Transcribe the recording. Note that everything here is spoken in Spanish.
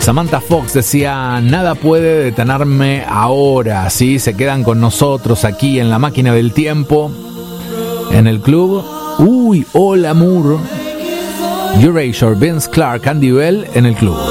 Samantha Fox decía, nada puede detenerme ahora, ¿sí? Se quedan con nosotros aquí en la máquina del tiempo, en el club. Uy, hola Moore. Erasure, Vince Clarke, Andy Bell en el club.